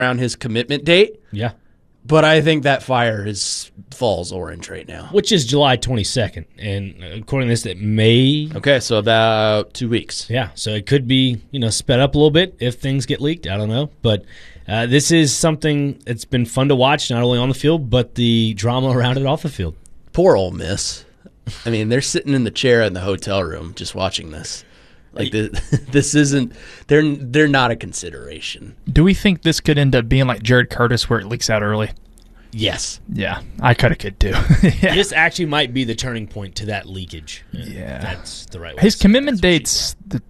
around his commitment date. Yeah. But I think that fire falls orange right now. Which is July 22nd. And according to this, it may... Okay, so about 2 weeks. Yeah, so it could be, sped up a little bit if things get leaked. I don't know. But this is something that's been fun to watch, not only on the field, but the drama around it off the field. Poor Ole Miss. I mean, they're sitting in the chair in the hotel room just watching this. Like, this isn't – they're not a consideration. Do we think this could end up being like Jared Curtis where it leaks out early? Yes. Yeah, I could too. Yeah. This actually might be the turning point to that leakage. Yeah. That's the right way. His commitment date's the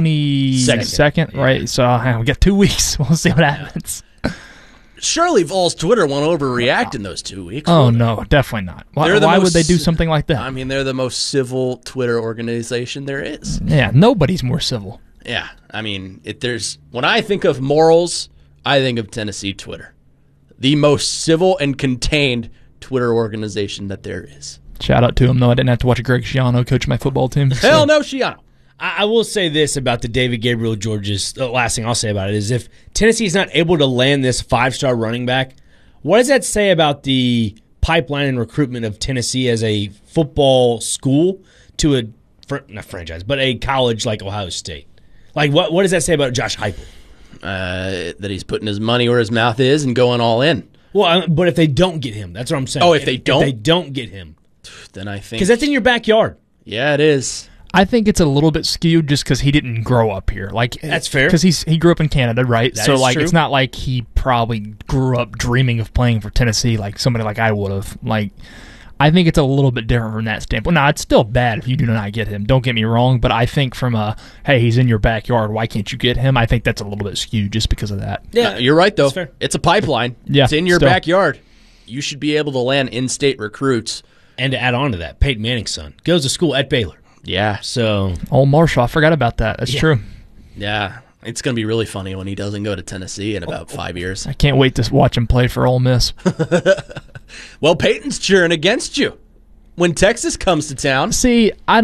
22nd, right? Yeah. So we got 2 weeks. We'll see what happens. Surely Vols Twitter won't overreact in those 2 weeks. Oh, no, definitely not. Why would they do something like that? I mean, they're the most civil Twitter organization there is. Yeah, nobody's more civil. Yeah, I mean, when I think of morals, I think of Tennessee Twitter. The most civil and contained Twitter organization that there is. Shout out to him, though. I didn't have to watch Greg Schiano coach my football team. So. Hell no, Schiano. I will say this about the David Gabriel Georges. The last thing I'll say about it is if Tennessee is not able to land this 5-star running back, what does that say about the pipeline and recruitment of Tennessee as a football school to not franchise, but a college like Ohio State? Like, what does that say about Josh Heupel? That he's putting his money where his mouth is and going all in. Well, but if they don't get him, that's what I'm saying. Oh, if they don't get him, then I think because that's in your backyard. Yeah, it is. I think it's a little bit skewed just because he didn't grow up here. Like that's fair because he grew up in Canada, right? That so is like true. It's not like he probably grew up dreaming of playing for Tennessee like somebody like I would have. Like I think it's a little bit different from that standpoint. Now it's still bad if you do not get him. Don't get me wrong, but I think from hey, he's in your backyard. Why can't you get him? I think that's a little bit skewed just because of that. Yeah, you're right though. That's fair. It's a pipeline. Yeah, it's in your still. backyard. You should be able to land in-state recruits. And to add on to that, Peyton Manning's son goes to school at Baylor. Yeah. So Old Marshall, I forgot about that. That's true. Yeah. It's going to be really funny when he doesn't go to Tennessee in about 5 years. I can't wait to watch him play for Ole Miss. Well, Peyton's cheering against you when Texas comes to town. See, I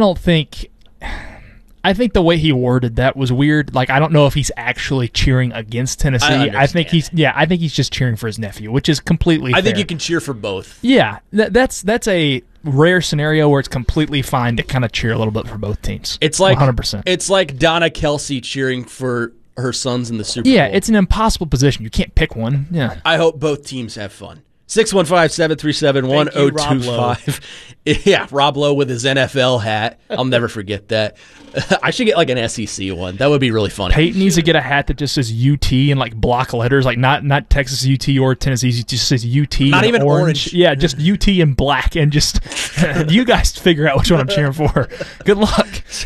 think the way he worded that was weird. Like, I don't know if he's actually cheering against Tennessee. I think he's just cheering for his nephew, which is completely fair. I think you can cheer for both. Yeah, that's a rare scenario where it's completely fine to kind of cheer a little bit for both teams. It's like 100%. It's like Donna Kelsey cheering for her sons in the Super Bowl. Yeah, it's an impossible position. You can't pick one. Yeah. I hope both teams have fun. 615-737-1025. Yeah, Rob Lowe with his NFL hat. I'll never forget that. I should get like an SEC one. That would be really funny. Peyton needs to get a hat that just says UT in like block letters, like not Texas UT or Tennessee. It just says UT. Not in even orange. Yeah, just UT in black, and just you guys figure out which one I'm cheering for. Good luck.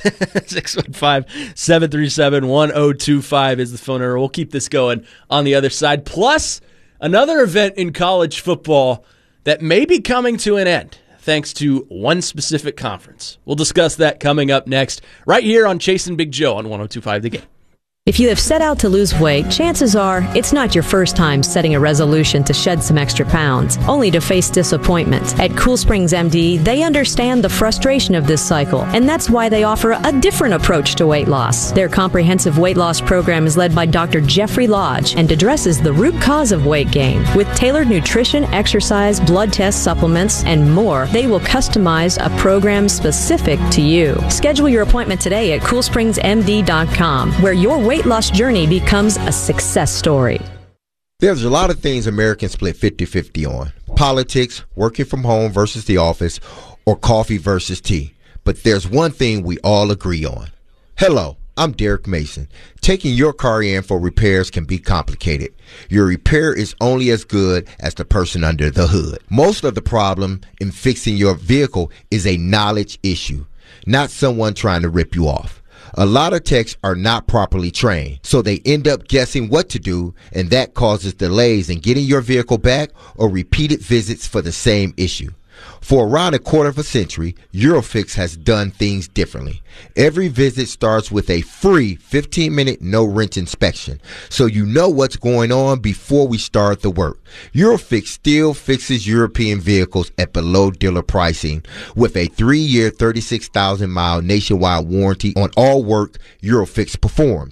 615-737-1025 is the phone number. We'll keep this going on the other side. Plus, another event in college football that may be coming to an end thanks to one specific conference. We'll discuss that coming up next, right here on Chasing Big Joe on 102.5 The Game. If you have set out to lose weight, chances are it's not your first time setting a resolution to shed some extra pounds, only to face disappointment. At Cool Springs MD, they understand the frustration of this cycle, and that's why they offer a different approach to weight loss. Their comprehensive weight loss program is led by Dr. Jeffrey Lodge and addresses the root cause of weight gain. With tailored nutrition, exercise, blood tests, supplements, and more, they will customize a program specific to you. Schedule your appointment today at CoolSpringsMD.com, where your weight loss journey becomes a success story. There's a lot of things Americans split 50-50 on. Politics, working from home versus the office, or coffee versus tea. But there's one thing we all agree on. Hello, I'm Derek Mason. Taking your car in for repairs can be complicated. Your repair is only as good as the person under the hood. Most of the problem in fixing your vehicle is a knowledge issue, not someone trying to rip you off. A lot of techs are not properly trained, so they end up guessing what to do, and that causes delays in getting your vehicle back or repeated visits for the same issue. For around a quarter of a century, Eurofix has done things differently. Every visit starts with a free 15-minute no-wrench inspection, so you know what's going on before we start the work. Eurofix still fixes European vehicles at below dealer pricing with a 3-year, 36,000-mile nationwide warranty on all work Eurofix performs.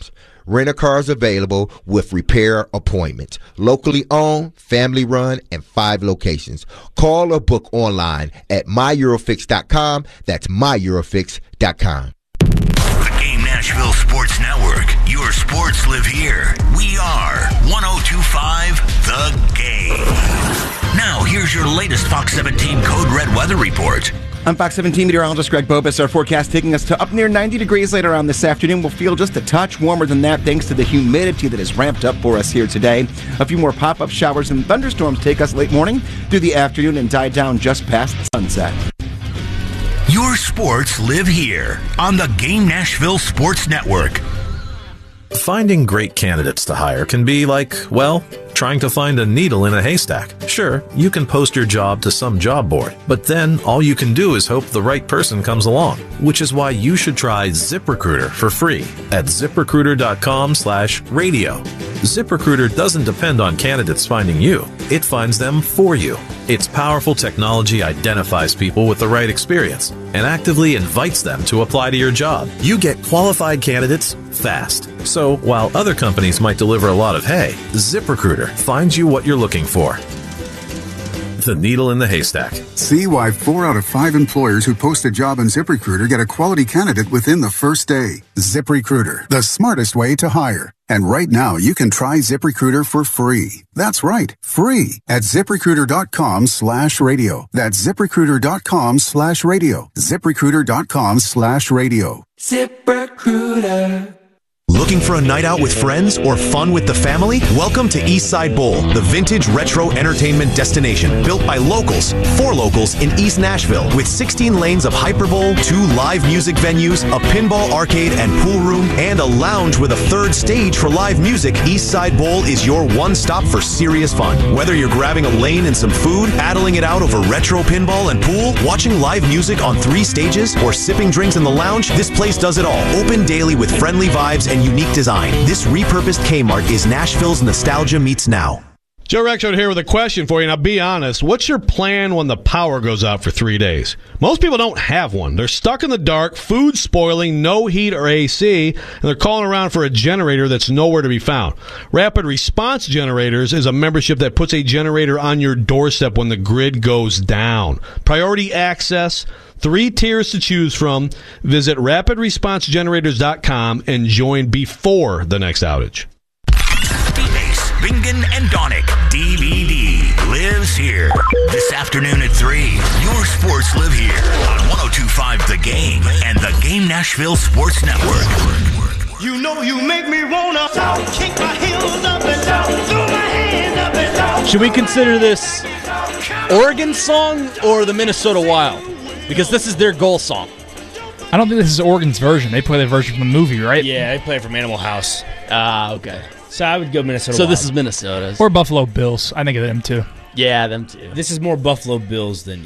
Rent-A-Cars available with repair appointments. Locally owned, family run, and 5 locations. Call or book online at myeurofix.com. That's myeurofix.com. The Game Nashville Sports Network. Your sports live here. We are 102.5 The Game. Now, here's your latest Fox 17 Code Red weather report. I'm Fox 17 meteorologist Greg Bobus. Our forecast taking us to up near 90 degrees later on this afternoon. We'll feel just a touch warmer than that thanks to the humidity that is ramped up for us here today. A few more pop-up showers and thunderstorms take us late morning through the afternoon and die down just past sunset. Your sports live here on the Game Nashville Sports Network. Finding great candidates to hire can be like, well, trying to find a needle in a haystack. Sure, you can post your job to some job board, but then all you can do is hope the right person comes along, which is why you should try ZipRecruiter for free at ZipRecruiter.com/radio. ZipRecruiter doesn't depend on candidates finding you. It finds them for you. Its powerful technology identifies people with the right experience and actively invites them to apply to your job. You get qualified candidates fast. So while other companies might deliver a lot of hay, ZipRecruiter finds you what you're looking for. The needle in the haystack. See why 4 out of 5 employers who post a job on ZipRecruiter get a quality candidate within the first day. ZipRecruiter, the smartest way to hire. And right now, you can try ZipRecruiter for free. That's right, free at ZipRecruiter.com/radio. That's ZipRecruiter.com/radio. ZipRecruiter.com/radio. ZipRecruiter. Looking for a night out with friends or fun with the family? Welcome to Eastside Bowl, the vintage retro entertainment destination built by locals, for locals in East Nashville, with 16 lanes of Hyperbowl, 2 live music venues, a pinball arcade and pool room, and a lounge with a 3rd stage for live music. Eastside Bowl is your one stop for serious fun. Whether you're grabbing a lane and some food, battling it out over retro pinball and pool, watching live music on 3 stages, or sipping drinks in the lounge, this place does it all. Open daily with friendly vibes and unique design. This repurposed Kmart is Nashville's nostalgia meets now. Joe Rexrode here with a question for you. Now, be honest. What's your plan when the power goes out for 3 days? Most people don't have one. They're stuck in the dark, food spoiling, no heat or AC, and they're calling around for a generator that's nowhere to be found. Rapid Response Generators is a membership that puts a generator on your doorstep when the grid goes down. Priority access, 3 tiers to choose from. Visit rapidresponsegenerators.com and join before the next outage. Ace, Bingen, and Donick DVD lives here. This afternoon at 3, your sports live here on 102.5 The Game and the Game Nashville Sports Network. You know you make me wanna kick my heels up and down, throw my hands up and down. Should we consider this Oregon song or the Minnesota Wild? Because this is their goal song. I don't think this is Oregon's version. They play the version from the movie, right? Yeah, they play it from Animal House. Okay. So I would go Minnesota So Wild. this is Minnesota's. Or Buffalo Bills. I think of them too. Yeah, them too. This is more Buffalo Bills than,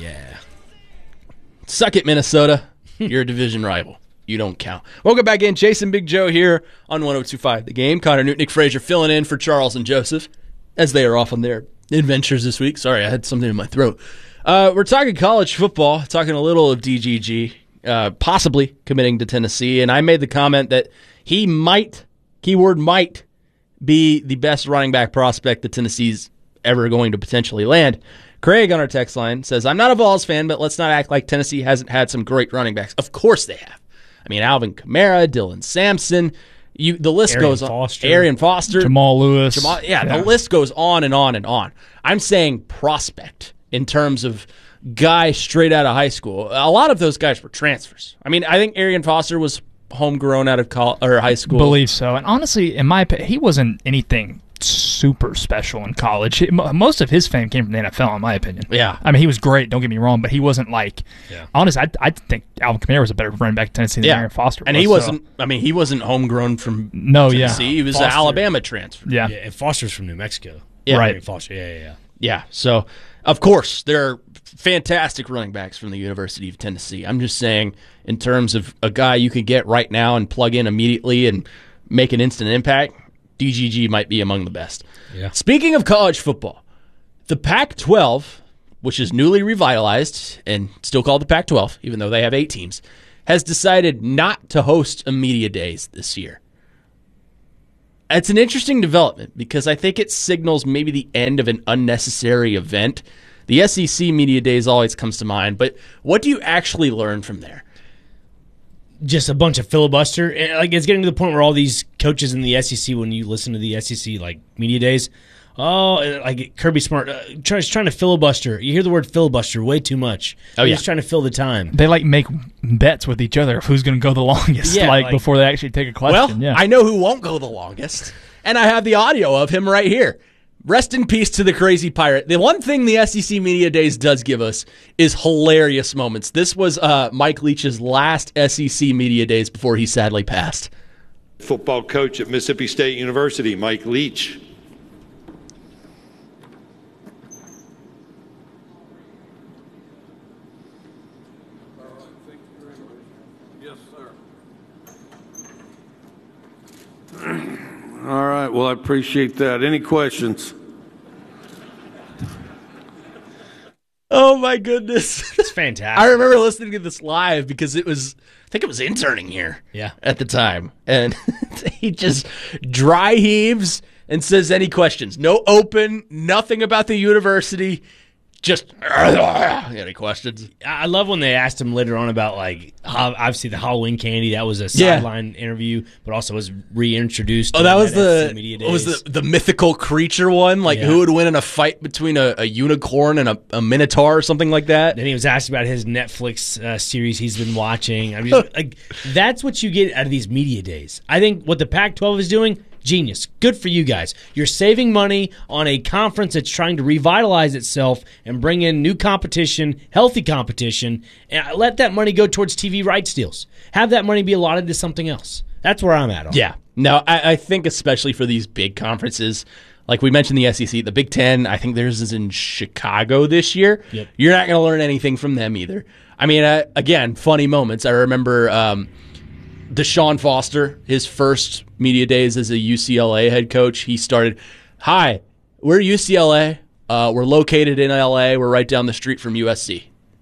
Suck it, Minnesota. You're a division rival. You don't count. Welcome back in. Jason Big Joe here on 102.5 The Game. Connor Newton, Nick Frazier filling in for Charles and Joseph as they are off on their adventures this week. Sorry, I had something in my throat. We're talking college football, talking a little of DGG, possibly committing to Tennessee, and I made the comment that he might, keyword might, be the best running back prospect that Tennessee's ever going to potentially land. Craig on our text line says, I'm not a Vols fan, but let's not act like Tennessee hasn't had some great running backs. Of course they have. I mean, Alvin Kamara, Dylan Sampson, the list goes on. Arian Foster. Jamal Lewis. The list goes on and on and on. I'm saying prospect in terms of guy straight out of high school. A lot of those guys were transfers. I mean, I think Arian Foster was homegrown out of high school. Believe so. And honestly, in my opinion, he wasn't anything super special in college. Most of his fame came from the NFL, in my opinion. Yeah. I mean, he was great, don't get me wrong, but he wasn't like, honestly, I think Alvin Kamara was a better running back in Tennessee than Arian Foster was. And he wasn't, he wasn't homegrown from Tennessee. He was an Alabama transfer. Yeah. And Foster's from New Mexico. Yeah. Right. Foster, Yeah, so, of course, there are fantastic running backs from the University of Tennessee. I'm just saying, in terms of a guy you could get right now and plug in immediately and make an instant impact, DGG might be among the best. Yeah. Speaking of college football, the Pac-12, which is newly revitalized and still called the Pac-12, even though they have 8 teams, has decided not to host a media days this year. It's an interesting development because I think it signals maybe the end of an unnecessary event. The SEC Media Days always comes to mind, but what do you actually learn from there? Just a bunch of filibuster. And, like, it's getting to the point where all these coaches in the SEC, when you listen to the SEC like Media Days, like Kirby Smart trying to filibuster. You hear the word filibuster way too much. He's just trying to fill the time. They make bets with each other of who's going to go the longest, before they actually take a question. Well, I know who won't go the longest, and I have the audio of him right here. Rest in peace to the crazy pirate. The one thing the SEC Media Days does give us is hilarious moments. This was Mike Leach's last SEC Media Days before he sadly passed. Football coach at Mississippi State University, Mike Leach. All right, well, I appreciate that. Any questions? Oh, my goodness. It's fantastic. I remember listening to this live because I think it was interning here at the time. And he just dry heaves and says, any questions? No open, nothing about the university. Just any questions? I love when they asked him later on about obviously the Halloween candy. That was a sideline interview, but also was reintroduced. Oh, that was the mythical creature one. Who would win in a fight between a unicorn and a minotaur or something like that? Then he was asked about his Netflix series he's been watching. I mean, that's what you get out of these media days. I think what the Pac-12 is doing. Genius. Good for you guys. You're saving money on a conference that's trying to revitalize itself and bring in new competition, healthy competition, and let that money go towards TV rights deals. Have that money be allotted to something else. That's where I'm at. Yeah. No, I think especially for these big conferences, like we mentioned the SEC, the Big Ten, I think theirs is in Chicago this year. Yep. You're not going to learn anything from them either. I mean, again, funny moments. I remember Deshaun Foster, his first media days as a UCLA head coach, he started, "Hi, we're UCLA. We're located in LA. We're right down the street from USC.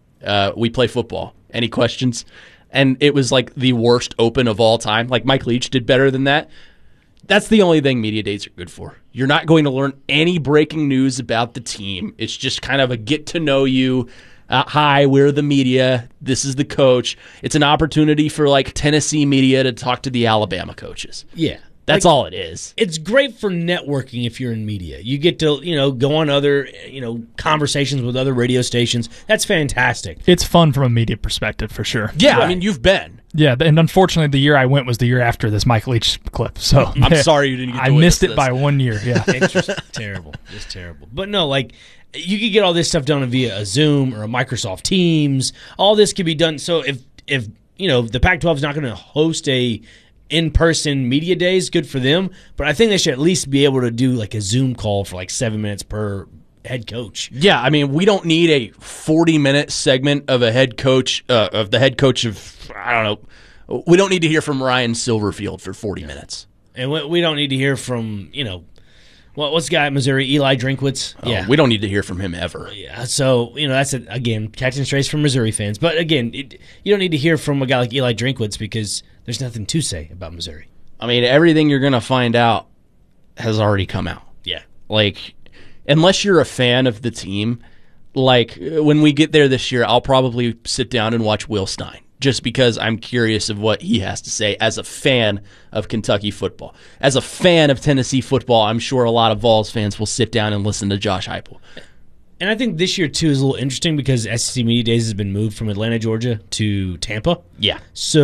We play football. Any questions?" And it was like the worst open of all time. Like Mike Leach did better than that. That's the only thing media days are good for. You're not going to learn any breaking news about the team. It's just kind of a get to know you. Hi, we're the media. This is the coach. It's an opportunity for Tennessee media to talk to the Alabama coaches. Yeah. That's all it is. It's great for networking if you're in media. You get to, go on other, conversations with other radio stations. That's fantastic. It's fun from a media perspective for sure. Yeah, right. I mean, you've been. Yeah, and unfortunately, the year I went was the year after this Mike Leach clip. So I'm sorry you didn't get to I missed it by 1 year. Yeah. It's just terrible. Just terrible. But no, you could get all this stuff done via a Zoom or a Microsoft Teams. All this could be done. So if the Pac-12 is not going to host a in-person media days, good for them. But I think they should at least be able to do a Zoom call for 7 minutes per head coach. Yeah, I mean, we don't need a 40-minute segment of a head coach of the head coach of, I don't know. We don't need to hear from Ryan Silverfield for 40 minutes. And we don't need to hear from, what's the guy at Missouri, Eli Drinkwitz? Yeah, we don't need to hear from him ever. Yeah, so that's again catching strays from Missouri fans. But again, you don't need to hear from a guy like Eli Drinkwitz because there's nothing to say about Missouri. I mean, everything you're going to find out has already come out. Yeah, unless you're a fan of the team, when we get there this year, I'll probably sit down and watch Will Stein. Just because I'm curious of what he has to say as a fan of Kentucky football. As a fan of Tennessee football, I'm sure a lot of Vols fans will sit down and listen to Josh Heupel. And I think this year, too, is a little interesting because SEC Media Days has been moved from Atlanta, Georgia to Tampa. Yeah.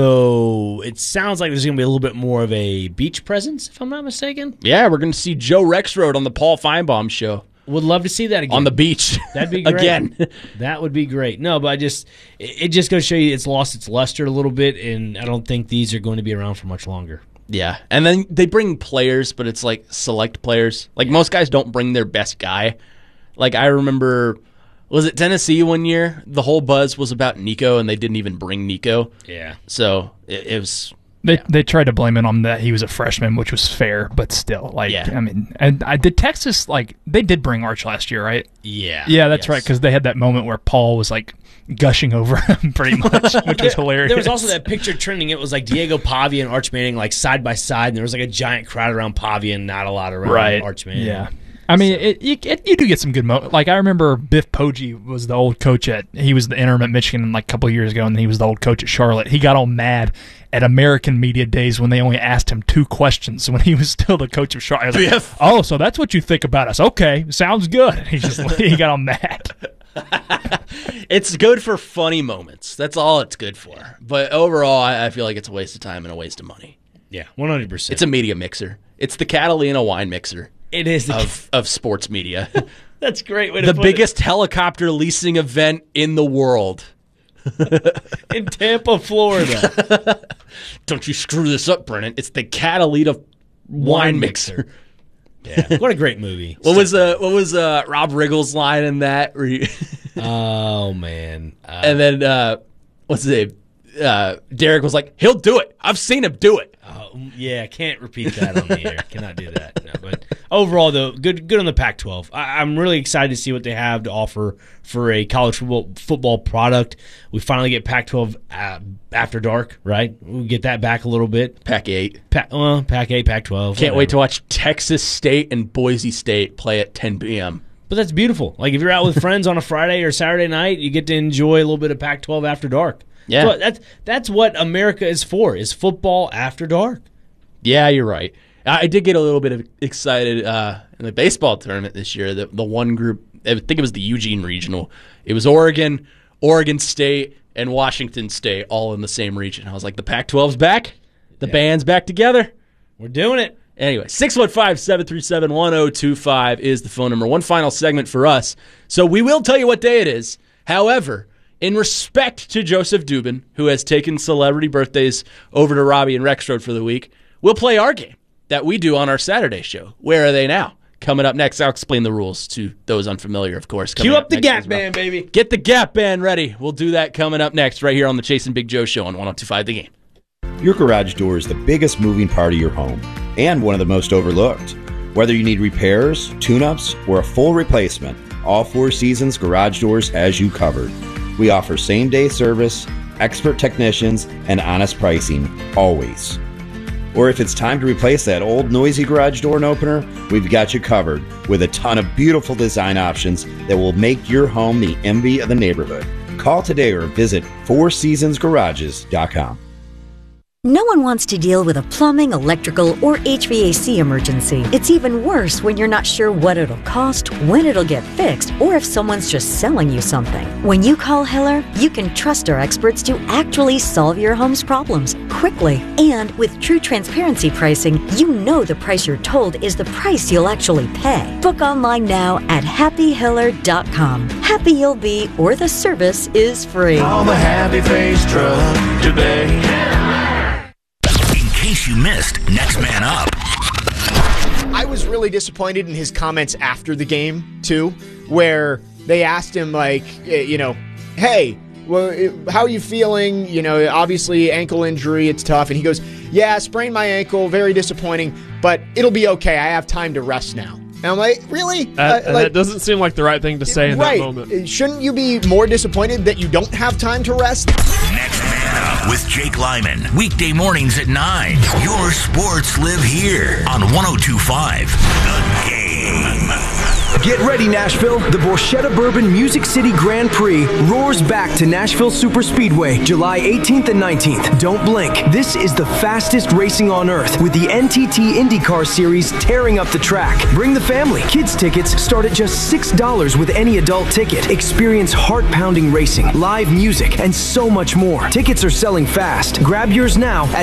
So it sounds like there's going to be a little bit more of a beach presence, if I'm not mistaken. Yeah, we're going to see Joe Rexrode on the Paul Feinbaum show. Would love to see that again. On the beach. That'd be great. Again. That would be great. No, but it just goes to show you it's lost its luster a little bit, and I don't think these are going to be around for much longer. Yeah, and then they bring players, but it's select players. Most guys don't bring their best guy. I remember, was it Tennessee one year? The whole buzz was about Nico, and they didn't even bring Nico. Yeah. So it was They tried to blame it on that he was a freshman, which was fair, but still, I mean, and did Texas, they did bring Arch last year, right? Yeah. Yeah, that's right, because they had that moment where Paul was, gushing over him pretty much, which was hilarious. There was also that picture trending. It was Diego Pavia and Arch Manning, side by side, and there was, a giant crowd around Pavia and not a lot around Arch Manning. Yeah. I mean, you do get some good moments. I remember Biff Poggi was the old coach he was the interim at Michigan a couple of years ago, and he was the old coach at Charlotte. He got all mad at American media days when they only asked him 2 questions when he was still the coach of Charlotte. Biff. Oh, so that's what you think about us. Okay, sounds good. He got all mad. It's good for funny moments. That's all it's good for. But overall, I feel like it's a waste of time and a waste of money. Yeah, 100%. It's a media mixer. It's the Catalina wine mixer. It is of sports media. That's a great way to put it. The biggest biggest helicopter leasing event in the world. In Tampa, Florida. Don't you screw this up, Brennan. It's the Catalina wine mixer. Yeah. What a great movie. What was Rob Riggle's line in that? Oh man. And then what's his name? Derek was like, he'll do it. I've seen him do it. Yeah, can't repeat that on the air. Cannot do that. No, but overall, though, good on the Pac-12. I'm really excited to see what they have to offer for a college football product. We finally get Pac-12 after dark, right? We get that back a little bit. Pac-8. Pac-8, Pac-12. Can't wait to watch Texas State and Boise State play at 10 p.m. But that's beautiful. If you're out with friends on a Friday or Saturday night, you get to enjoy a little bit of Pac-12 after dark. Yeah, so that's what America is for, is football after dark. Yeah, you're right. I did get a little bit excited in the baseball tournament this year. The one group, I think it was the Eugene Regional. It was Oregon, Oregon State, and Washington State all in the same region. I was like, the Pac-12's back. The band's back together. We're doing it. Anyway, 615-737-1025 is the phone number. One final segment for us. So we will tell you what day it is. However, in respect to Joseph Dubin, who has taken celebrity birthdays over to Robbie and Rexroad for the week, we'll play our game that we do on our Saturday show. Where Are They Now? Coming up next. I'll explain the rules to those unfamiliar, of course. Cue up the Gap Band, baby. Get the Gap Band ready. We'll do that coming up next right here on the Chase and Big Joe Show on 102.5 The Game. Your garage door is the biggest moving part of your home and one of the most overlooked. Whether you need repairs, tune-ups, or a full replacement, all Four Seasons Garage Doors has you covered. We offer same-day service, expert technicians, and honest pricing, always. Or if it's time to replace that old noisy garage door and opener, we've got you covered with a ton of beautiful design options that will make your home the envy of the neighborhood. Call today or visit fourseasonsgarages.com. No one wants to deal with a plumbing, electrical, or HVAC emergency. It's even worse when you're not sure what it'll cost, when it'll get fixed, or if someone's just selling you something. When you call Hiller, you can trust our experts to actually solve your home's problems quickly. And with true transparency pricing, you know the price you're told is the price you'll actually pay. Book online now at happyhiller.com. Happy you'll be, or the service is free. Call the Happy Face Truck today. In case you missed Next Man Up. I was really disappointed in his comments after the game, too, where they asked him, hey, well, how are you feeling? Obviously ankle injury, it's tough. And he goes, yeah, sprained my ankle, very disappointing, but it'll be okay. I have time to rest now. And I'm like, really? That doesn't seem like the right thing to say in that moment. Shouldn't you be more disappointed that you don't have time to rest? Next Man Up with Jake Lyman. Weekday mornings at 9. Your sports live here on 102.5 The Game. Get ready, Nashville. The Borchetta Bourbon Music City Grand Prix roars back to Nashville Superspeedway July 18th and 19th. Don't blink. This is the fastest racing on earth with the NTT IndyCar Series tearing up the track. Bring the family. Kids tickets start at just $6 with any adult ticket. Experience heart-pounding racing, live music, and so much more. Tickets are selling fast. Grab yours now at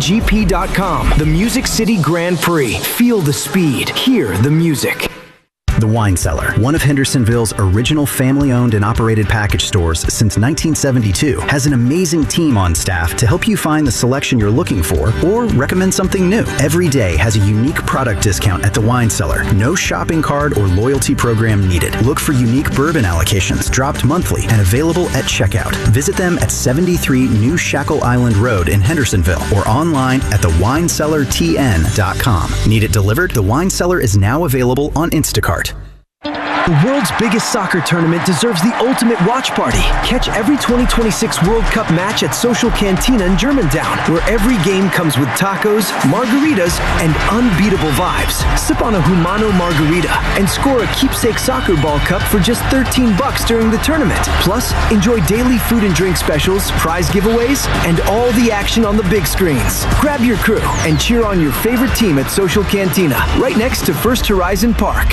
MusicCityGP.com. The Music City Grand Prix. Feel the speed. Hear the music. The Wine Cellar, one of Hendersonville's original family-owned and operated package stores since 1972, has an amazing team on staff to help you find the selection you're looking for or recommend something new. Every day has a unique product discount at The Wine Cellar. No shopping card or loyalty program needed. Look for unique bourbon allocations dropped monthly and available at checkout. Visit them at 73 New Shackle Island Road in Hendersonville or online at thewinecellartn.com. Need it delivered? The Wine Cellar is now available on Instacart. The world's biggest soccer tournament deserves the ultimate watch party. Catch every 2026 World Cup match at Social Cantina in Germantown, where every game comes with tacos, margaritas, and unbeatable vibes. Sip on a Humano margarita and score a keepsake soccer ball cup for just $13 during the tournament. Plus, enjoy daily food and drink specials, prize giveaways, and all the action on the big screens. Grab your crew and cheer on your favorite team at Social Cantina, right next to First Horizon Park.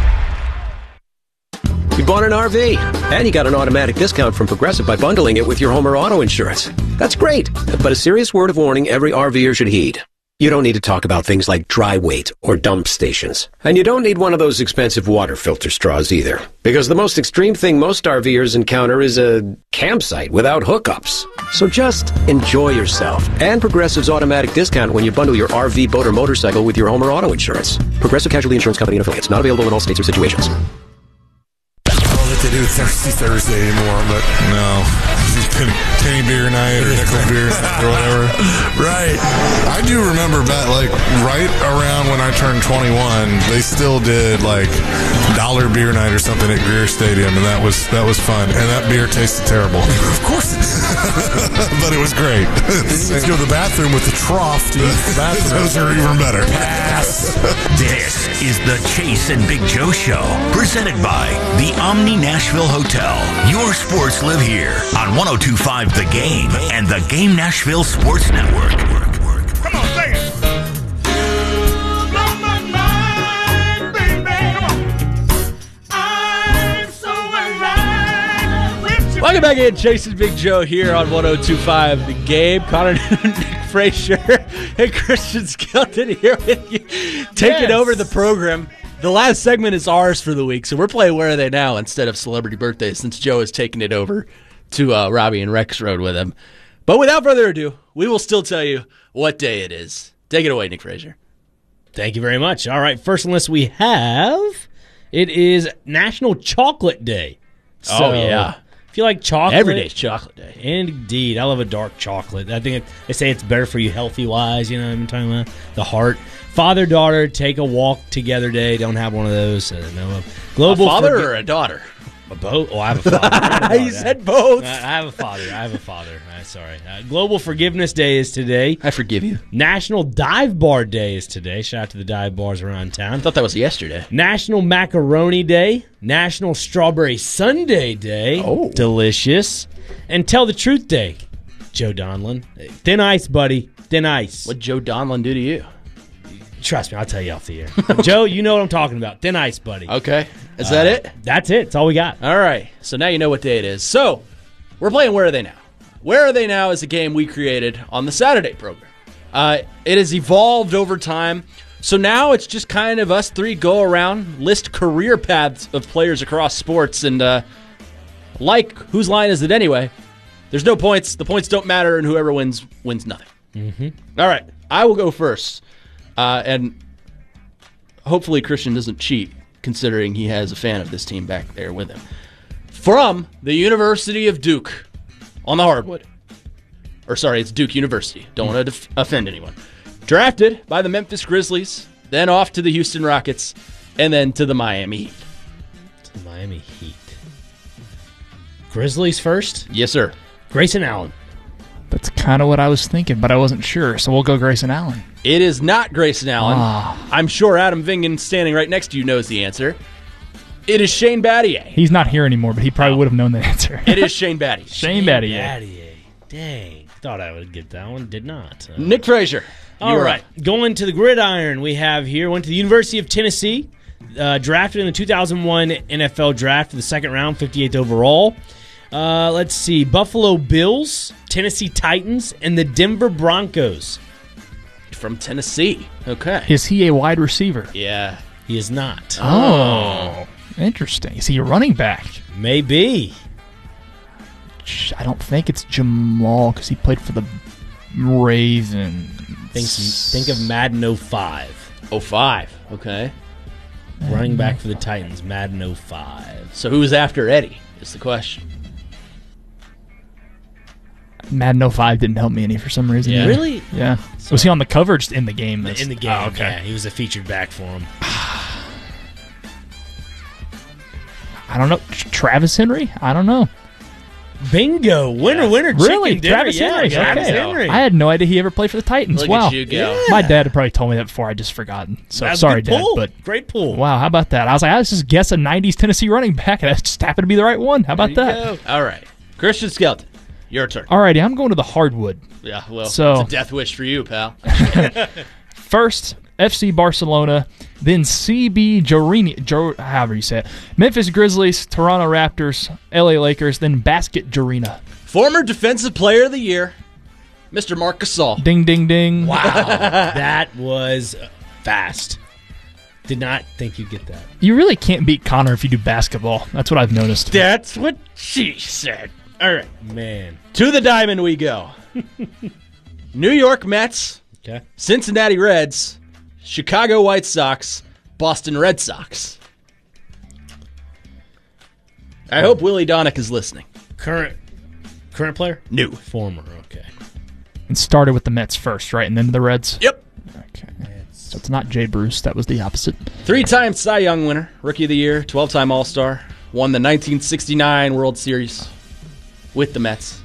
You bought an RV, and you got an automatic discount from Progressive by bundling it with your home or auto insurance. That's great, but a serious word of warning every RVer should heed. You don't need to talk about things like dry weight or dump stations. And you don't need one of those expensive water filter straws either, because the most extreme thing most RVers encounter is a campsite without hookups. So just enjoy yourself and Progressive's automatic discount when you bundle your RV, boat, or motorcycle with your home or auto insurance. Progressive Casualty Insurance Company and affiliates. Not available in all states or situations. They do Thirsty Thursday anymore, but no. Penny beer night or nickel beer night or whatever. Right. I do remember back, like, right around when I turned 21, they still did, like, dollar beer night or something at Greer Stadium, and that was fun. And that beer tasted terrible. Of course it did. But it was great. You go to the bathroom with the trough to use the bathroom. Those are even better. Pass. This is the Chase and Big Joe Show, presented by the Omni Nashville Hotel. Your sports live here on 102.5 The Game and the Game Nashville Sports Network. Come on, sing it. Welcome back in, Chase and Big Joe here on 102.5 The Game. Connor Nick Frazier and Christian Skelton here with you, taking over the program. The last segment is ours for the week, so we're playing Where Are They Now instead of Celebrity Birthdays, since Joe has taken it over to Robbie and Rex Road with him. But without further ado, we will still tell you what day it is. Take it away, Nick Frazier. Thank you very much. All right, first on the list we have, it is National Chocolate Day. So, yeah. If you like chocolate. Every day's chocolate day. Indeed. I love a dark chocolate. I think they say it's better for you healthy-wise, you know what I'm talking about? The heart. Father-daughter, take a walk together day. Don't have one of those. Global a father or a daughter? Both. Oh, I have a father. You said both. I have a father. Sorry. Global Forgiveness Day is today. I forgive you. National Dive Bar Day is today. Shout out to the dive bars around town. I thought that was yesterday. National Macaroni Day. National Strawberry Sundae Day. Oh. Delicious. And Tell the Truth Day. Joe Donlin. Thin ice, buddy. Thin ice. What'd Joe Donlin do to you? Trust me, I'll tell you off the air. Joe, you know what I'm talking about. Thin ice, buddy. Okay. Is that it? That's it. That's all we got. All right. So now you know what day it is. So we're playing Where Are They Now? Where Are They Now is a game we created on the Saturday program. It has evolved over time. So now it's just kind of us three go around, list career paths of players across sports, and like Whose Line Is It Anyway? There's no points. The points don't matter, and whoever wins nothing. Mm-hmm. All right. I will go first. And hopefully Christian doesn't cheat, considering he has a fan of this team back there with him. From the University of Duke on the hardwood. Or sorry, it's Duke University. Don't want to offend anyone. Drafted by the Memphis Grizzlies, then off to the Houston Rockets, and then to the Miami Heat. To the Miami Heat. Grizzlies first? Yes, sir. Grayson Allen. That's kind of what I was thinking, but I wasn't sure, so we'll go Grayson Allen. It is not Grayson Allen. I'm sure Adam Vingan, standing right next to you, knows the answer. It is Shane Battier. He's not here anymore, but he probably would have known the answer. It is Shane Battier. Shane Battier. Dang. Thought I would get that one. Did not. Nick Frazier. All right. Going to the gridiron we have here. Went to the University of Tennessee. Drafted in the 2001 NFL Draft in the second round, 58th overall. Let's see. Buffalo Bills, Tennessee Titans, and the Denver Broncos. From Tennessee. Okay. Is he a wide receiver? Yeah. He is not. Oh. Interesting. Is he a running back? Maybe. I don't think it's Jamal because he played for the Ravens. Think of Madden 05. 05, okay. Running back for the Titans, Madden 05. So who's after Eddie is the question. Madden 05 didn't help me any for some reason. Yeah. Really? Yeah. Was he on the cover or just in the game? In the game, Oh, okay. yeah. He was a featured back for him. I don't know. Travis Henry? I don't know. Bingo. Winner, Really? chicken dinner. Travis Yeah, Henry? Travis Okay. Henry. I had no idea he ever played for the Titans. Look wow. at you go. Yeah. My dad had probably told me that before. I just forgotten. So That's a sorry, good Dad. pull. But Great pull. wow, how about that? I was like, I was just guess a 90s Tennessee running back, and that just happened to be the right one. How about that? All right. Christian Skelton, your turn. Alrighty, I'm going to the hardwood. Yeah, well, So- it's a death wish for you, pal. First, FC Barcelona, then CB Jorina, however you say it, Memphis Grizzlies, Toronto Raptors, LA Lakers, then Basket Jorina. Former Defensive Player of the Year, Mr. Marc Gasol. Ding, ding, ding. Wow. That was fast. Did not think you'd get that. You really can't beat Connor if you do basketball. That's what I've noticed. That's what she said. All right. Man. To the diamond we go. New York Mets, Okay. Cincinnati Reds, Chicago White Sox, Boston Red Sox. I hope Willie Donick is listening. Current player? New. Former, okay. And started with the Mets first, right? And then the Reds? Yep. Okay. So it's not Jay Bruce. That was the opposite. 3-time Cy Young winner, Rookie of the Year, 12-time All-Star, won the 1969 World Series with the Mets.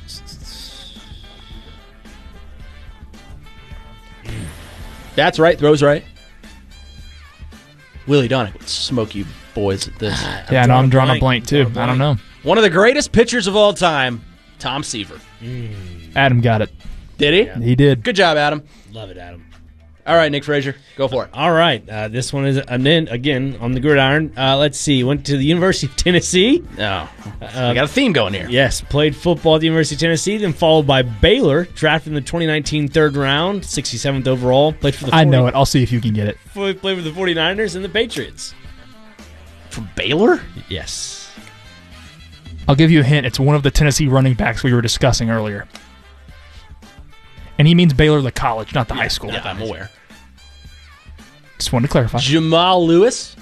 That's right, throws right. Willie Donick would smoke you boys at this. Yeah, no, I'm drawing a blank too. I don't know. One of the greatest pitchers of all time, Tom Seaver. Adam got it. Did he? Yeah. He did. Good job, Adam. Love it, Adam. All right, Nick Frazier, go for it. All right. This one is, and then again, on the gridiron. Let's see. Went to the University of Tennessee. No. We got a theme going here. Yes. Played football at the University of Tennessee, then followed by Baylor, drafted in the 2019 third round, 67th overall. Played for the I know it. I'll see if you can get it. Played for the 49ers and the Patriots. From Baylor? Yes. I'll give you a hint. It's one of the Tennessee running backs we were discussing earlier. And he means Baylor, the college, not the high school. Yeah, I'm aware. Just wanted to clarify. Jamal Lewis.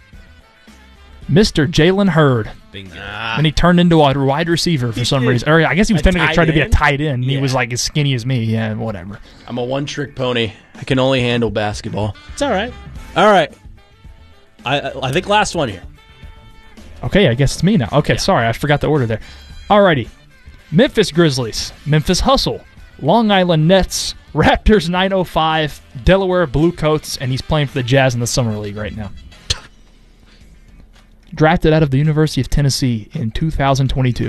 Mr. Jalen Hurd. Bingo. And he turned into a wide receiver for some reason. Or I guess he was technically trying to be a tight end. He was like as skinny as me. Yeah, whatever. I'm a one-trick pony. I can only handle basketball. It's all right. All right. I think last one here. Okay, I guess it's me now. Okay, sorry. I forgot the order there. Alrighty. Memphis Grizzlies. Memphis Hustle. Long Island Nets. Raptors 905. Delaware Bluecoats. And he's playing for the Jazz in the Summer League right now. Drafted out of the University of Tennessee in 2022.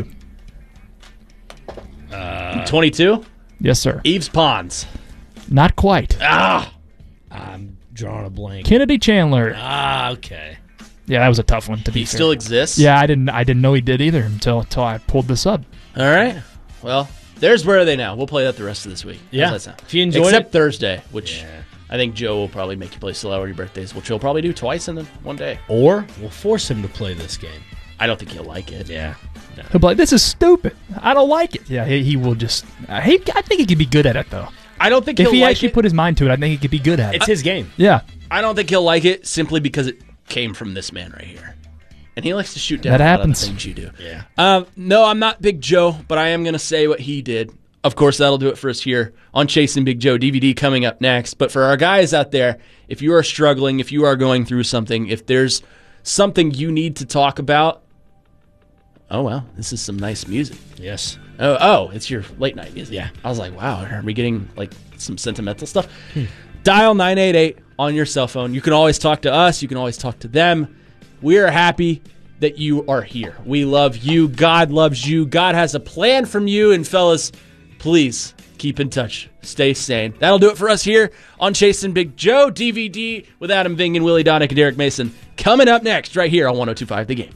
22? Yes, sir. Eves Pons. Not quite. I'm drawing a blank. Kennedy Chandler. Okay. Yeah, that was a tough one to be He fair. still exists? Yeah, I didn't know he did either until I pulled this up. All right. Well, there's Where Are They Now. We'll play that the rest of this week. Yeah. How's that sound? If you enjoyed Except it. Thursday, which I think Joe will probably make you play Celebrity Birthdays, which he'll probably do twice in the one day. Or we'll force him to play this game. I don't think he'll like it. Yeah. He'll be like, "This is stupid. I don't like it." Yeah, he will just. I think he could be good at it though. I don't think if he'll he like actually it. put his mind to it, I think he could be good at it. It's his game. Yeah, I don't think he'll like it simply because it came from this man right here. And he likes to shoot down That a lot happens. of the things you do. Yeah. No, I'm not Big Joe, but I am going to say what he did. Of course, that'll do it for us here on Chasing Big Joe DVD coming up next. But for our guys out there, if you are struggling, if you are going through something, if there's something you need to talk about, oh, wow, this is some nice music. Yes. Oh, it's your late night music. Yeah. I was like, wow, are we getting like some sentimental stuff? Dial 988 on your cell phone. You can always talk to us. You can always talk to them. We are happy that you are here. We love you. God loves you. God has a plan from you. And fellas, please keep in touch. Stay sane. That'll do it for us here on Chasing Big Joe DVD with Adam Ving and Willie Donick and Derek Mason. Coming up next right here on 102.5 The Game.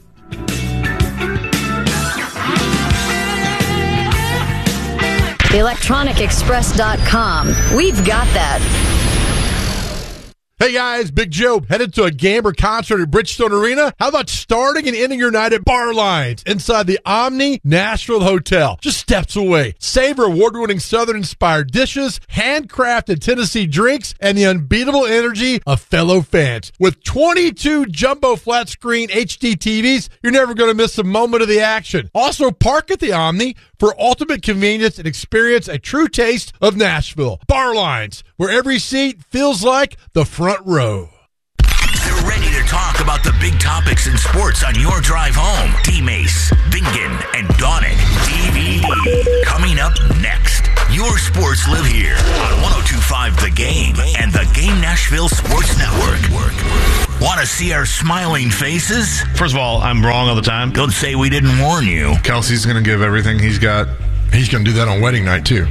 TheElectronicExpress.com. We've got that. Hey guys, Big Joe, headed to a game or concert at Bridgestone Arena? How about starting and ending your night at Bar Lines inside the Omni Nashville Hotel, just steps away? Savor award-winning Southern-inspired dishes, handcrafted Tennessee drinks, and the unbeatable energy of fellow fans. With 22 jumbo flat-screen HD TVs, you're never going to miss a moment of the action. Also, park at the Omni for ultimate convenience and experience a true taste of Nashville. Bar Lines, where every seat feels like the front row. They're ready to talk about the big topics in sports on your drive home. D-Mace, Bingen, and Donick. DVD. Coming up next. Your sports live here on 102.5 The Game and the Game Nashville Sports Network. Want to see our smiling faces? First of all, I'm wrong all the time. Don't say we didn't warn you. Kelsey's going to give everything he's got. He's going to do that on wedding night, too.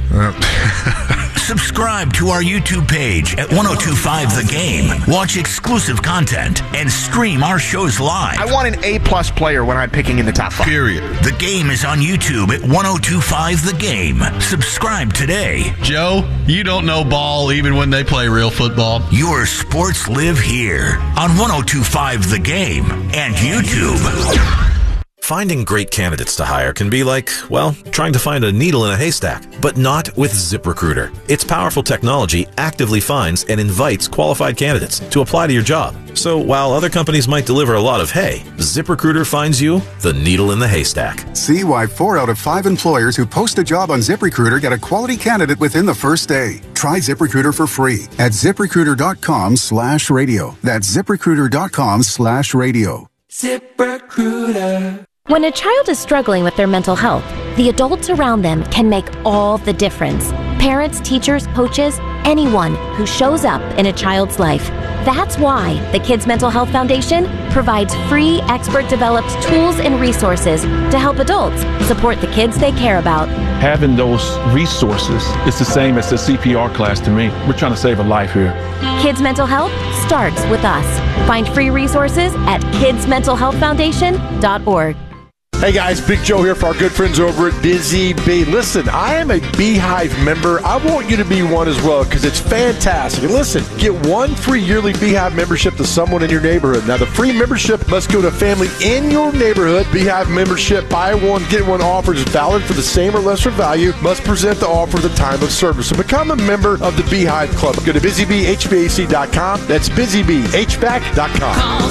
Subscribe to our YouTube page at 102.5 The Game. Watch exclusive content and stream our shows live. I want an A-plus player when I'm picking in the top 5. Period. The Game is on YouTube at 102.5 The Game. Subscribe today. Joe, you don't know ball even when they play real football. Your sports live here on 102.5 The Game and YouTube. Finding great candidates to hire can be like, well, trying to find a needle in a haystack, but not with ZipRecruiter. Its powerful technology actively finds and invites qualified candidates to apply to your job. So while other companies might deliver a lot of hay, ZipRecruiter finds you the needle in the haystack. See why 4 out of 5 employers who post a job on ZipRecruiter get a quality candidate within the first day. Try ZipRecruiter for free at ZipRecruiter.com/radio. That's ZipRecruiter.com/radio. ZipRecruiter. When a child is struggling with their mental health, the adults around them can make all the difference. Parents, teachers, coaches, anyone who shows up in a child's life. That's why the Kids Mental Health Foundation provides free, expert-developed tools and resources to help adults support the kids they care about. Having those resources is the same as the CPR class to me. We're trying to save a life here. Kids Mental Health starts with us. Find free resources at kidsmentalhealthfoundation.org. Hey guys, Big Joe here for our good friends over at Busy Bee. Listen, I am a Beehive member. I want you to be one as well because it's fantastic. And listen, get 1 free yearly Beehive membership to someone in your neighborhood. Now, the free membership must go to a family in your neighborhood. Beehive membership, buy one, get one offer is valid for the same or lesser value. Must present the offer at the time of service. So become a member of the Beehive Club. Go to BusyBeeHVAC.com. That's BusyBeeHVAC.com. Call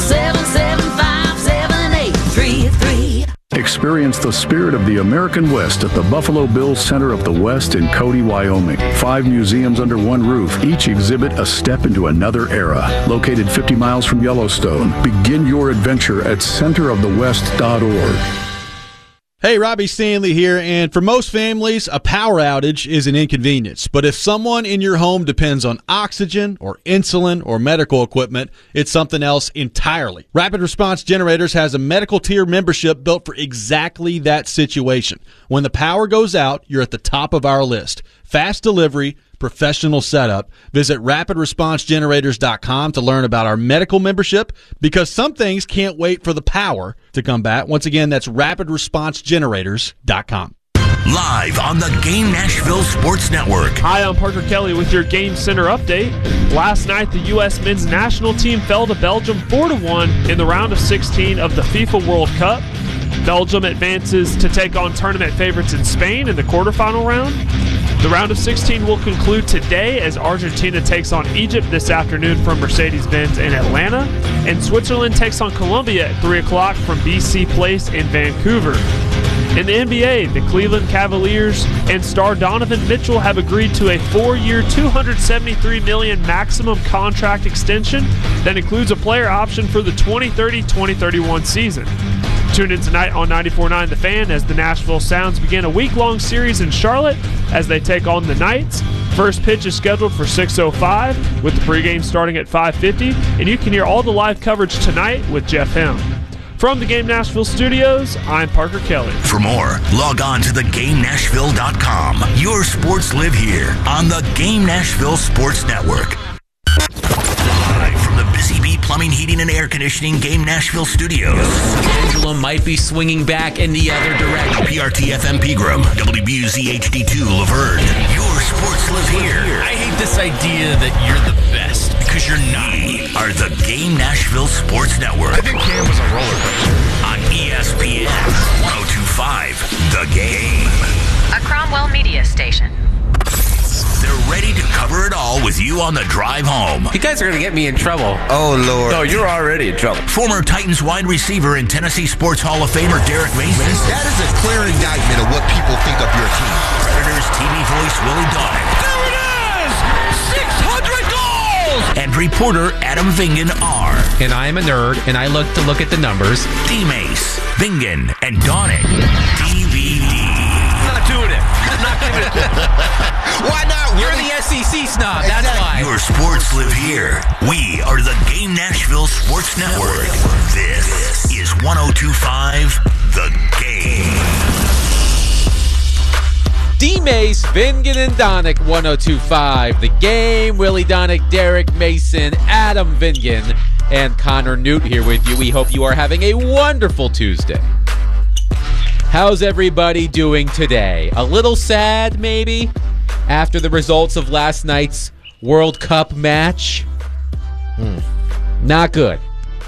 775-7833. Experience the spirit of the American West at the Buffalo Bills Center of the West in Cody, Wyoming. 5 museums under one roof, each exhibit a step into another era. Located 50 miles from Yellowstone. Begin your adventure at centerofthewest.org. Hey, Robbie Stanley here, and for most families, a power outage is an inconvenience. But if someone in your home depends on oxygen or insulin or medical equipment, it's something else entirely. Rapid Response Generators has a medical tier membership built for exactly that situation. When the power goes out, you're at the top of our list. Fast delivery, professional setup. Visit rapidresponsegenerators.com to learn about our medical membership because some things can't wait for the power to come back. Once again, that's rapidresponsegenerators.com. Live on the Game Nashville Sports Network. Hi, I'm Parker Kelly with your Game Center update. Last night, the U.S. men's national team fell to Belgium 4-1 in the round of 16 of the FIFA World Cup. Belgium advances to take on tournament favorites in Spain in the quarterfinal round. The round of 16 will conclude today as Argentina takes on Egypt this afternoon from Mercedes-Benz in Atlanta, and Switzerland takes on Colombia at 3 o'clock from BC Place in Vancouver. In the NBA, the Cleveland Cavaliers and star Donovan Mitchell have agreed to a 4-year, $273 million maximum contract extension that includes a player option for the 2030-2031 season. Tune in tonight on 94.9 The Fan as the Nashville Sounds begin a week-long series in Charlotte as they take on the Knights. First pitch is scheduled for 6:05 with the pregame starting at 5:50, and you can hear all the live coverage tonight with Jeff Helm. From the Game Nashville studios, I'm Parker Kelly. For more, log on to thegamenashville.com. Your sports live here on the Game Nashville Sports Network. Live from the Busy Bee Plumbing Plumbing, Heating, and Air Conditioning Game Nashville Studios. Pendulum might be swinging back in the other direction. PRT FM Pegram, WBUZ HD2 Laverne. Your sports live here. I hate this idea that you're the best because you're not. We are the Game Nashville Sports Network. I think Cam was a roller coaster. On ESPN 102.5 The Game. A Cromwell media station. They're ready to cover it all with you on the drive home. You guys are going to get me in trouble. Oh, Lord. No, you're already in trouble. Former Titans wide receiver and Tennessee Sports Hall of Famer Derek Mason. That is a clear indictment of what people think of your team. Predators TV voice Willie Donick. There it is! 600 goals! And reporter Adam Vingan are. And I am a nerd, and I look at the numbers. D-Mace, Vingan, and Donick. DVD. I'm not doing it. I'm not giving it to you. Why not? You're the SEC snob. That's why. Your sports live here. We are the Game Nashville Sports Network. This is 102.5 The Game. D-Mace, Vingan, and Donick, 102.5 The Game. Willie Donick, Derek Mason, Adam Vingan, and Connor Newt here with you. We hope you are having a wonderful Tuesday. How's everybody doing today? A little sad, maybe, after the results of last night's World Cup match? Not good.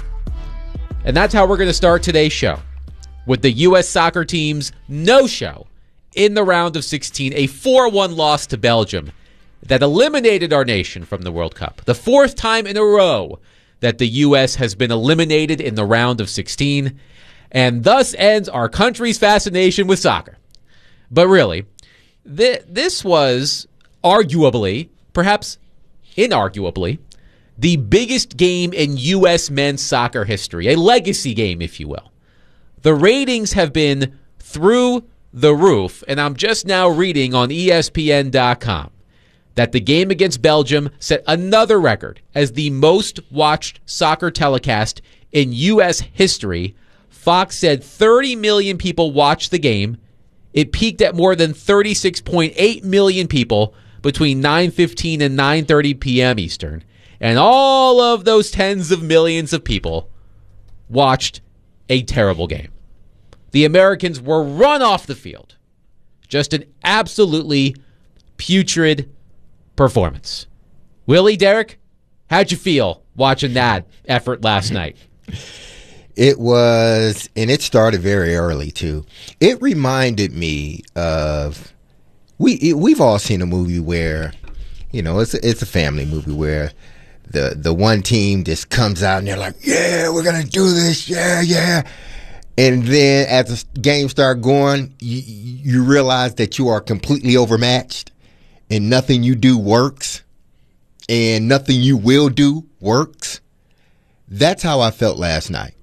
And that's how we're going to start today's show, with the U.S. soccer team's no-show in the round of 16, a 4-1 loss to Belgium that eliminated our nation from the World Cup. The fourth time in a row that the U.S. has been eliminated in the round of 16, and thus ends our country's fascination with soccer. But really, this was arguably, perhaps inarguably, the biggest game in U.S. men's soccer history, a legacy game, if you will. The ratings have been through the roof, and I'm just now reading on ESPN.com that the game against Belgium set another record as the most watched soccer telecast in U.S. history. Fox said 30 million people watched the game. It peaked at more than 36.8 million people between 9:15 and 9:30 p.m. Eastern. And all of those tens of millions of people watched a terrible game. The Americans were run off the field. Just an absolutely putrid performance. Willie, Derek, how'd you feel watching that effort last night? It was, and it started very early too. It reminded me of we've all seen a movie where, it's a family movie where the one team just comes out and they're like, yeah, we're gonna do this, yeah. And then as the game starts going, you realize that you are completely overmatched and nothing you do works and nothing you will do works. That's how I felt last night.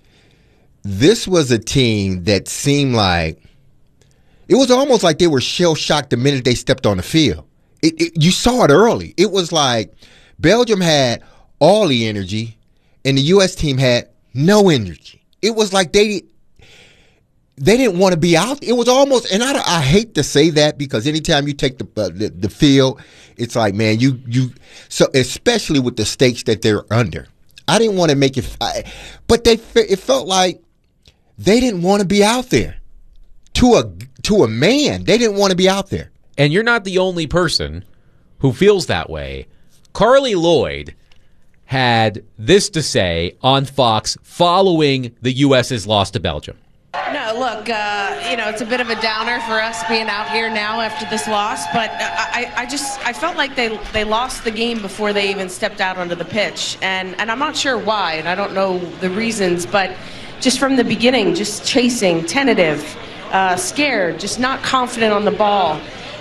This was a team that seemed like it was almost like they were shell-shocked the minute they stepped on the field. You saw it early. It was like Belgium had all the energy and the U.S. team had no energy. It was like they didn't want to be out. It was almost, and I hate to say that because anytime you take the field, it's like, man, so especially with the stakes that they're under. I didn't want to make it, but it felt like they didn't want to be out there. To a man, they didn't want to be out there. And you're not the only person who feels that way. Carly Lloyd had this to say on Fox following the U.S.'s loss to Belgium. No, look, it's a bit of a downer for us being out here now after this loss, but I felt like they lost the game before they even stepped out onto the pitch, and I'm not sure why, and I don't know the reasons, but just from the beginning, just chasing, tentative, scared, just not confident on the ball.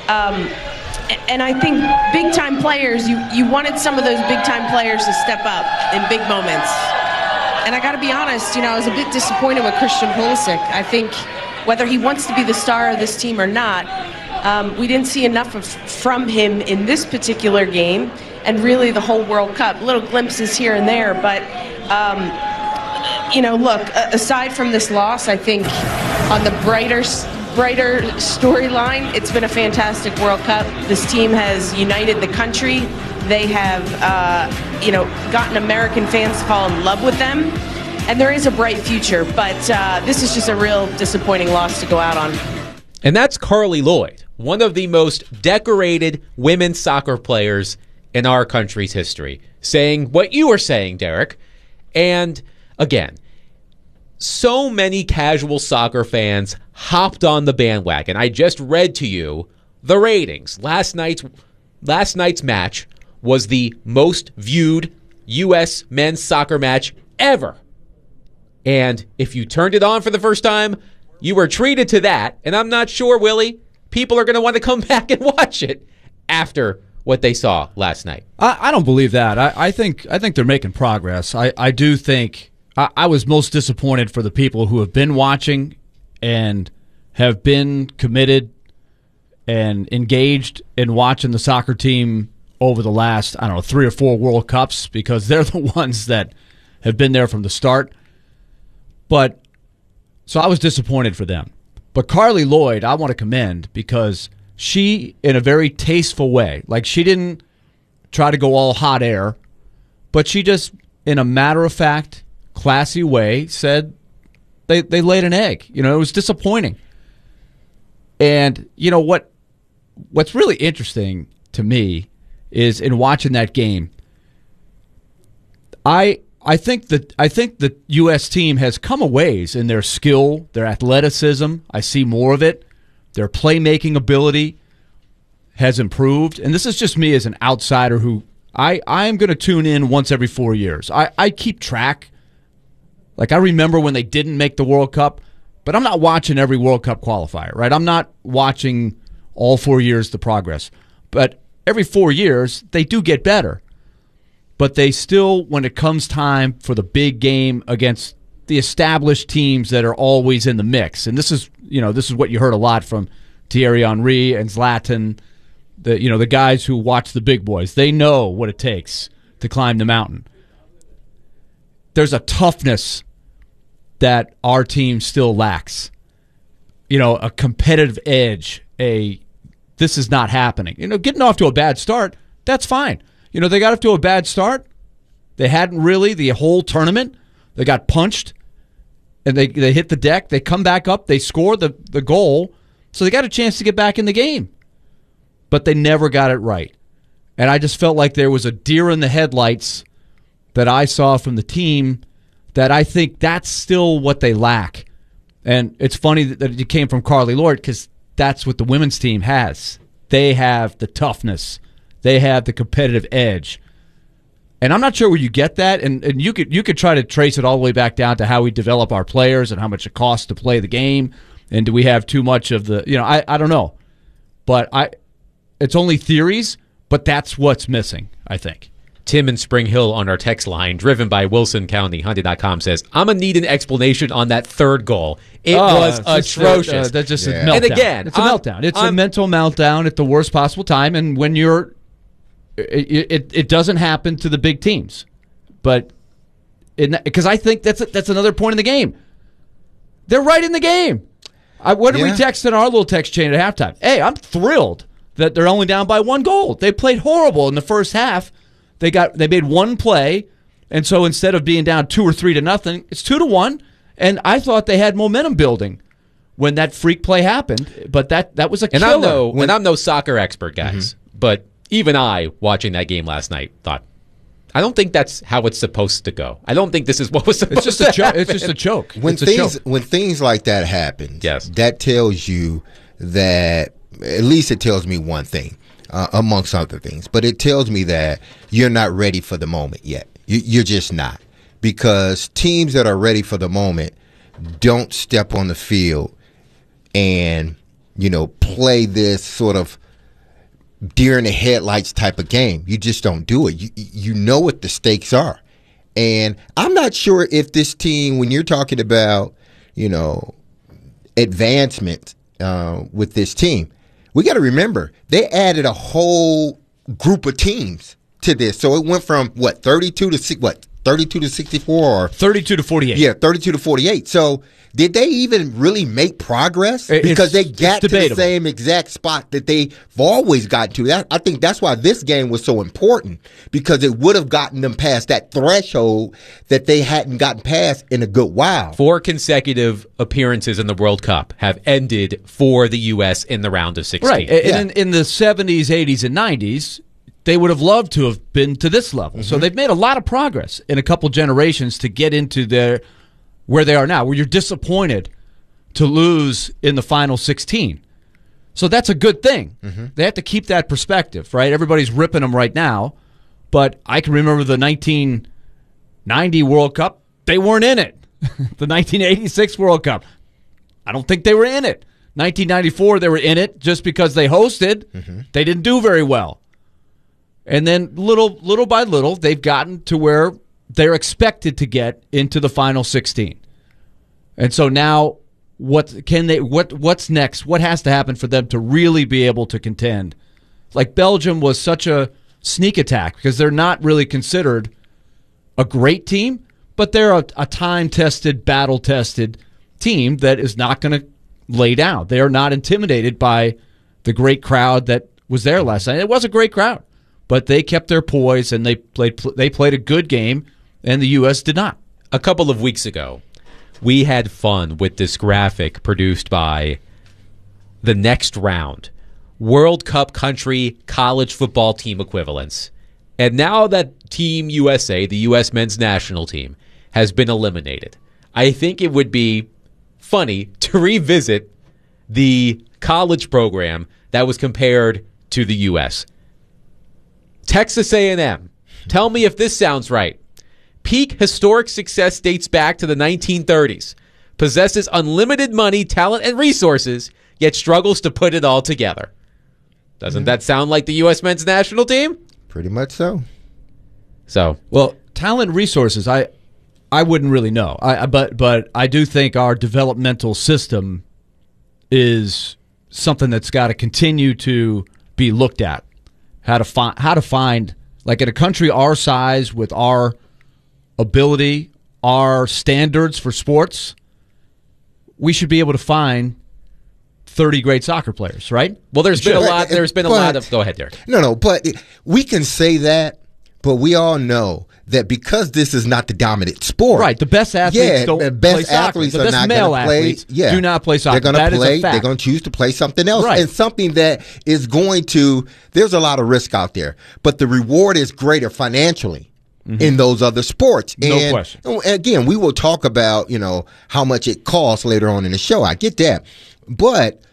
And I think big-time players, you wanted some of those big-time players to step up in big moments. And I got to be honest, I was a bit disappointed with Christian Pulisic. I think whether he wants to be the star of this team or not, we didn't see enough from him in this particular game and really the whole World Cup. Little glimpses here and there, but, look, aside from this loss, I think on the brighter storyline, it's been a fantastic World Cup. This team has united the country. they have, gotten American fans to fall in love with them. And there is a bright future, but this is just a real disappointing loss to go out on. And that's Carly Lloyd, one of the most decorated women's soccer players in our country's history, saying what you were saying, Derek. And again, so many casual soccer fans hopped on the bandwagon. I just read to you the ratings. Last night's match was the most viewed U.S. men's soccer match ever. And if you turned it on for the first time, you were treated to that. And I'm not sure, Willie, people are going to want to come back and watch it after what they saw last night. I don't believe that. I think they're making progress. I do think I was most disappointed for the people who have been watching and have been committed and engaged in watching the soccer team over the last, 3 or 4 World Cups, because they're the ones that have been there from the start. But so I was disappointed for them. But Carly Lloyd, I want to commend, because she, in a very tasteful way, like she didn't try to go all hot air, but she just, in a matter-of-fact, classy way, said they laid an egg. It was disappointing. And what's really interesting to me is, in watching that game, I think the U.S. team has come a ways in their skill, their athleticism. I see more of it. Their playmaking ability has improved. And this is just me as an outsider who I am going to tune in once every 4 years. I keep track. Like, I remember when they didn't make the World Cup, but I'm not watching every World Cup qualifier, right? I'm not watching all 4 years the progress. But every 4 years, they do get better. But they still, when it comes time for the big game against the established teams that are always in the mix, and this is what you heard a lot from Thierry Henry and Zlatan, the guys who watch the big boys. They know what it takes to climb the mountain. There's a toughness that our team still lacks. A competitive edge. This is not happening. Getting off to a bad start, that's fine. They got off to a bad start. They hadn't really the whole tournament. They got punched, and they hit the deck. They come back up. They score the goal, so they got a chance to get back in the game. But they never got it right. And I just felt like there was a deer in the headlights that I saw from the team that I think that's still what they lack. And it's funny that it came from Carly Lloyd, because that's what the women's team has. They have the toughness. They have the competitive edge. And I'm not sure where you get that. And you could try to trace it all the way back down to how we develop our players and how much it costs to play the game. And do we have too much of the, I don't know. But it's only theories, but that's what's missing, I think. Tim in Spring Hill on our text line, driven by Wilson County, Hyundai.com, says, I'm going to need an explanation on that third goal. It was atrocious. That's just a meltdown. And again, it's a meltdown. It's a mental meltdown at the worst possible time. And when it doesn't happen to the big teams. But because I think that's another point in the game. They're right in the game. What did we text in our little text chain at halftime? Hey, I'm thrilled that they're only down by 1 goal. They played horrible in the first half. They made one play, and so instead of being down 2 or 3 to nothing, it's 2-1. And I thought they had momentum building when that freak play happened. But that was a killer. And I'm no soccer expert, guys. Mm-hmm. But even I, watching that game last night, thought, I don't think that's how it's supposed to go. I don't think this is what was supposed to happen. It's just a joke. When things like that happen, that tells you that, at least it tells me one thing. Amongst other things. But it tells me that you're not ready for the moment yet. You're just not. Because teams that are ready for the moment don't step on the field and, play this sort of deer in the headlights type of game. You just don't do it. You know what the stakes are. And I'm not sure if this team, when you're talking about, advancement with this team, we got to remember, they added a whole group of teams to this. So it went from, 32 to 32-64 or 32-48. Yeah, 32-48. So did they even really make progress? Because they got to the same exact spot that they've always got to. I think that's why this game was so important, because it would have gotten them past that threshold that they hadn't gotten past in a good while. 4 consecutive appearances in the World Cup have ended for the U.S. in the round of 16. Right. And in the 70s, 80s, and 90s, they would have loved to have been to this level. Mm-hmm. So they've made a lot of progress in a couple generations to get into where they are now, where you're disappointed to lose in the final 16. So that's a good thing. Mm-hmm. They have to keep that perspective, right? Everybody's ripping them right now, but I can remember the 1990 World Cup. They weren't in it. The 1986 World Cup, I don't think they were in it. 1994, they were in it just because they hosted. Mm-hmm. They didn't do very well. And then little by little, they've gotten to where they're expected to get into the final 16. And so now, what's next? What has to happen for them to really be able to contend? Like Belgium was such a sneak attack because they're not really considered a great team, but they're a time-tested, battle-tested team that is not going to lay down. They are not intimidated by the great crowd that was there last night. It was a great crowd. But they kept their poise, and they played a good game, and the U.S. did not. A couple of weeks ago, we had fun with this graphic produced by The Next Round, World Cup country college football team equivalents. And now that Team USA, the U.S. men's national team, has been eliminated, I think it would be funny to revisit the college program that was compared to the U.S. Texas A&M. Tell me if this sounds right. Peak historic success dates back to the 1930s. Possesses unlimited money, talent, and resources, yet struggles to put it all together. Doesn't that sound like the U.S. men's national team? Pretty much so. Well, talent, resources, I wouldn't really know. But I do think our developmental system is something that's got to continue to be looked at. How to find, like in a country our size with our ability, our standards for sports, we should be able to find 30 great soccer players, right? Well, there's been a lot of. Go ahead, Derek. No, but we can say that, but we all know that because this is not the dominant sport, right? The best athletes don't play soccer. The best male athletes do not play soccer. They're going to play. They're going to choose to play something else, right. And something that is going to. There's a lot of risk out there, but the reward is greater financially in those other sports. No question. Again, we will talk about how much it costs later on in the show. I get that, but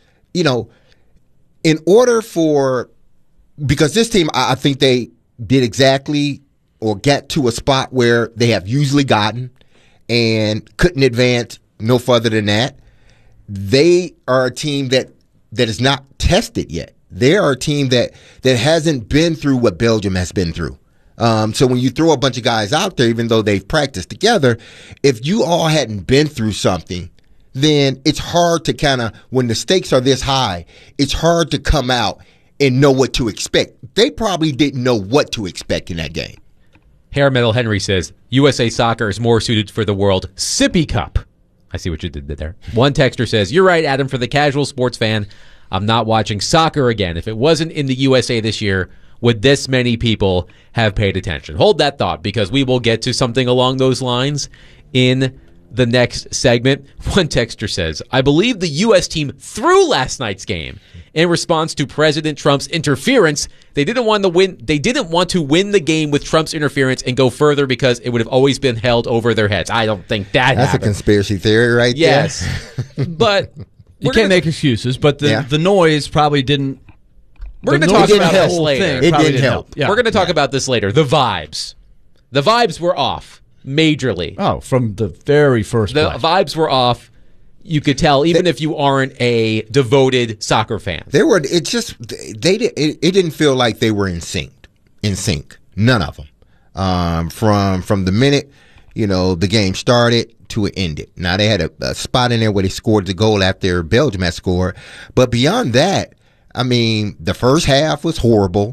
in order because this team, I think they did exactly. Or get to a spot where they have usually gotten and couldn't advance no further than that. They are a team that is not tested yet. They are a team that hasn't been through what Belgium has been through. So when you throw a bunch of guys out there, even though they've practiced together, if you all hadn't been through something, then it's hard to when the stakes are this high, it's hard to come out and know what to expect. They probably didn't know what to expect in that game. Hair Metal Henry says, USA Soccer is more suited for the World Sippy Cup. I see what you did there. One texter says, you're right, Adam, for the casual sports fan, I'm not watching soccer again. If it wasn't in the USA this year, would this many people have paid attention? Hold that thought, because we will get to something along those lines in the next segment. One texter says, I believe the U.S. team threw last night's game in response to President Trump's interference. They didn't want to win the game with Trump's interference and go further because it would have always been held over their heads. I don't think that's a conspiracy theory right there. Yes. But you can't make excuses, but the noise probably didn't. We're going to talk about this later. It didn't help. Yeah. We're going to talk about this later. The vibes. The vibes were off majorly. Oh, from the very first The play. vibes were off. You could tell, even if you aren't a devoted soccer fan. It didn't feel like they were in sync. None of them. From the minute, the game started to it ended. Now they had a spot in there where they scored the goal after Belgium had scored. But beyond that, I mean, the first half was horrible.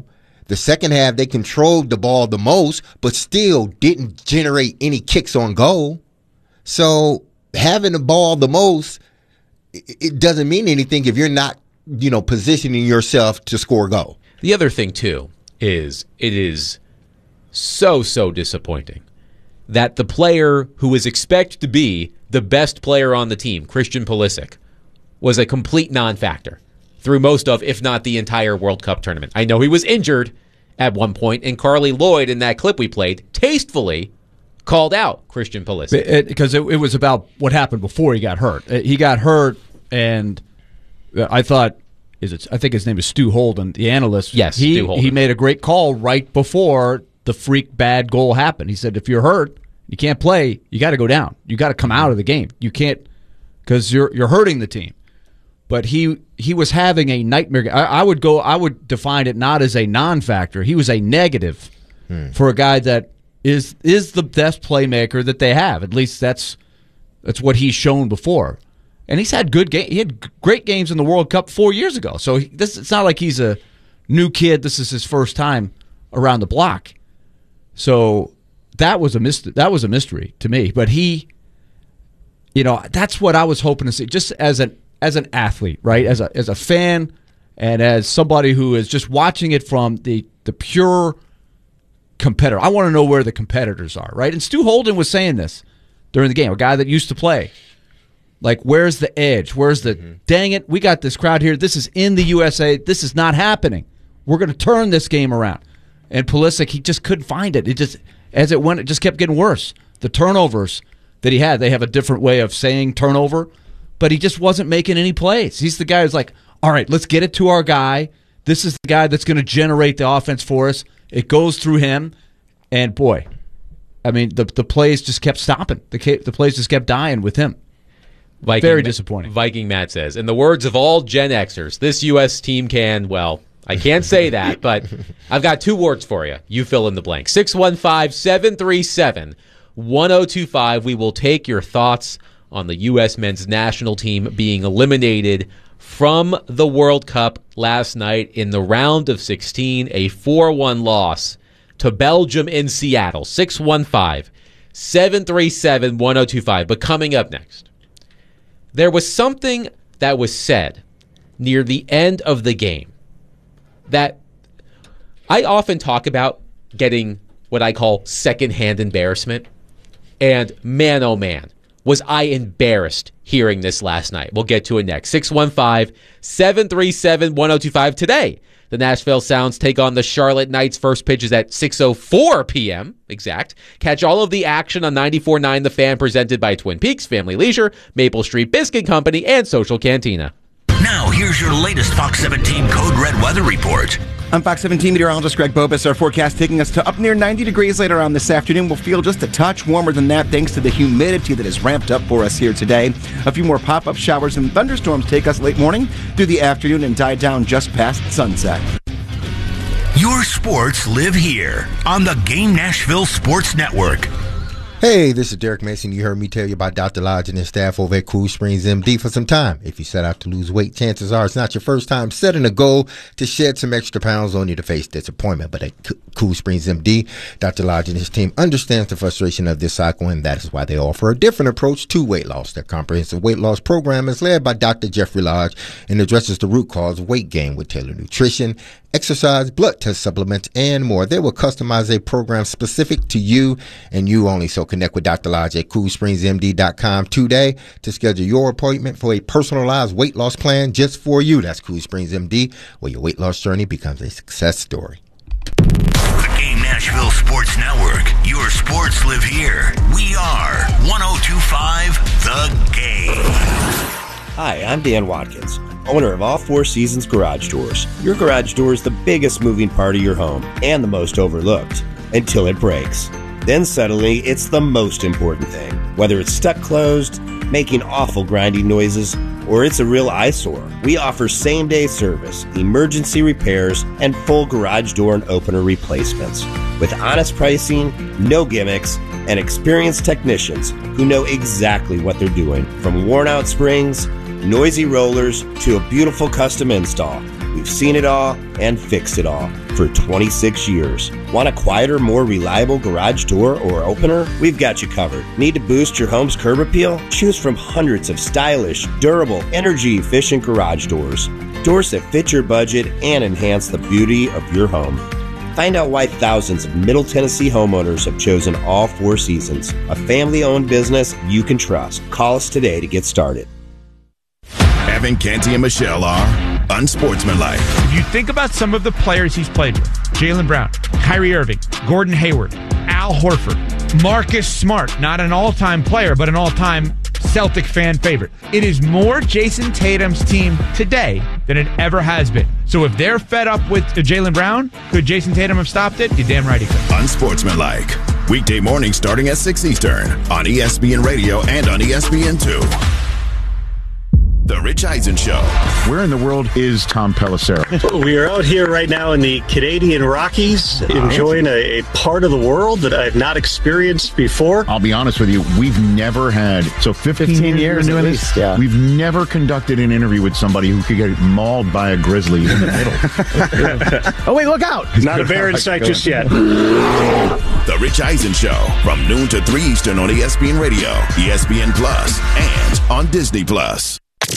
The second half, they controlled the ball the most, but still didn't generate any kicks on goal. So having the ball the most, it doesn't mean anything if you're not, positioning yourself to score a goal. The other thing, too, is it is so disappointing that the player who is expected to be the best player on the team, Christian Pulisic, was a complete non-factor through most of, if not the entire World Cup tournament. I know he was injured at one point, and Carly Lloyd, in that clip we played, tastefully called out Christian Pulisic. Because it was about what happened before he got hurt. He got hurt, and I thought, I think his name is Stu Holden, the analyst. Yes, Stu Holden. He made a great call right before the freak bad goal happened. He said, if you're hurt, you can't play, you got to go down. You got to come out of the game. You can't, because you're hurting the team. But he was having a nightmare. I would define it not as a non-factor. He was a negative for a guy that is the best playmaker that they have. At least that's what he's shown before. And he's had good games. He had great games in the World Cup 4 years ago. So it's not like he's a new kid. This is his first time around the block. So that was a mystery to me. But he, that's what I was hoping to see. Just as an athlete, right? As a fan, and as somebody who is just watching it from the pure competitor. I want to know where the competitors are, right? And Stu Holden was saying this during the game, a guy that used to play. Like, where's the edge? Where's the, dang it, we got this crowd here. This is in the USA. This is not happening. We're going to turn this game around. And Pulisic, he just couldn't find it. It just, as it went, it just kept getting worse. The turnovers that he had, they have a different way of saying turnover, but he just wasn't making any plays. He's the guy who's like, all right, let's get it to our guy. This is the guy that's going to generate the offense for us. It goes through him. And, boy, I mean, the plays just kept stopping. The plays just kept dying with him. Very disappointing. Viking Matt says, in the words of all Gen Xers, this U.S. team can, well, I can't say that, but I've got two words for you. You fill in the blank. 615-737-1025. We will take your thoughts on the U.S. men's national team being eliminated from the World Cup last night in the round of 16, a 4-1 loss to Belgium in Seattle. 615-737-1025. But coming up next, there was something that was said near the end of the game that I often talk about getting what I call secondhand embarrassment. And man, oh man, was I embarrassed hearing this last night. We'll get to it next. 615-737-1025. Today, the Nashville Sounds take on the Charlotte Knights. First pitch is at 6:04 p.m. exact. Catch all of the action on 94.9 The Fan, presented by Twin Peaks, Family Leisure, Maple Street Biscuit Company, and Social Cantina. Now, here's your latest Fox 17 Code Red weather report. I'm Fox 17 meteorologist Greg Bobus. Our forecast taking us to up near 90 degrees later on this afternoon. We'll feel just a touch warmer than that thanks to the humidity that is ramped up for us here today. A few more pop-up showers and thunderstorms take us late morning through the afternoon and die down just past sunset. Your sports live here on the Game Nashville Sports Network. Hey, this is Derek Mason. You heard me tell you about Dr. Lodge and his staff over at Cool Springs MD for some time. If you set out to lose weight, chances are it's not your first time setting a goal to shed some extra pounds only to face disappointment. But at Cool Springs MD, Dr. Lodge and his team understands the frustration of this cycle, and that is why they offer a different approach to weight loss. Their comprehensive weight loss program is led by Dr. Jeffrey Lodge and addresses the root cause of weight gain with tailored nutrition, exercise, blood test supplements, and more. They will customize a program specific to you and you only. So connect with Dr. Lodge at CoolSpringsMD.com today to schedule your appointment for a personalized weight loss plan just for you. That's Cool Springs MD, where your weight loss journey becomes a success story. The Game Nashville Sports Network. Your sports live here. We are 102.5 The Game. Hi, I'm Dan Watkins, owner of All Four Seasons Garage Doors. Your garage door is the biggest moving part of your home and the most overlooked until it breaks. Then suddenly, it's the most important thing. Whether it's stuck closed, making awful grinding noises, or it's a real eyesore, we offer same-day service, emergency repairs, and full garage door and opener replacements. With honest pricing, no gimmicks, and experienced technicians who know exactly what they're doing. From worn-out springs, noisy rollers, to a beautiful custom install, We've seen it all and fixed it all for 26 years. Want a quieter, more reliable garage door or opener? We've got you covered. Need to boost your home's curb appeal? Choose from hundreds of stylish, durable, energy-efficient garage doors. Doors that fit your budget and enhance the beauty of your home. Find out why thousands of Middle Tennessee homeowners have chosen All Four Seasons, a family-owned business you can trust. Call us today to get started. Evan Canty and Michelle are unsportsmanlike. If you think about some of the players he's played with, Jaylen Brown, Kyrie Irving, Gordon Hayward, Al Horford, Marcus Smart, not an all-time player, but an all-time Celtic fan favorite. It is more Jason Tatum's team today than it ever has been. So if they're fed up with Jaylen Brown, could Jason Tatum have stopped it? You're damn right he could. Unsportsmanlike. Weekday mornings starting at 6 Eastern on ESPN Radio and on ESPN2. The Rich Eisen Show. Where in the world is Tom Pelissero? We are out here right now in the Canadian Rockies, enjoying a part of the world that I've not experienced before. I'll be honest with you, we've never had, 15 years doing this, we've never conducted an interview with somebody who could get mauled by a grizzly in the middle. Oh, wait, look out. Not a bear in sight just yet. The Rich Eisen Show from noon to 3 Eastern on ESPN Radio, ESPN Plus, and on Disney Plus.